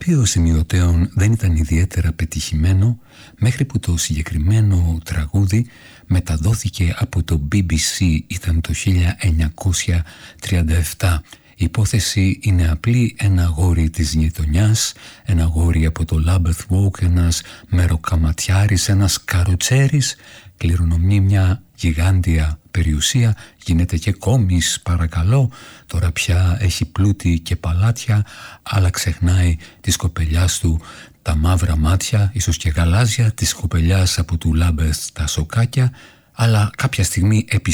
οποίο σημειωτέων δεν ήταν ιδιαίτερα πετυχημένο μέχρι που το συγκεκριμένο τραγούδι μεταδόθηκε από το BBC, ήταν το 1937. Η υπόθεση είναι απλή: ένα αγόρι της γειτονιάς, ένα αγόρι από το Lambeth Walk, ένας μεροκαματιάρης, ένας καροτσέρης, κληρονομεί μια γιγάντια περιουσία, γίνεται και κόμις παρακαλώ, τώρα πια έχει πλούτη και παλάτια, αλλά ξεχνάει της κοπελιάς του τα μαύρα μάτια, ίσως και γαλάζια, της κοπελιάς από του Lambeth τα σοκάκια, αλλά κάποια στιγμή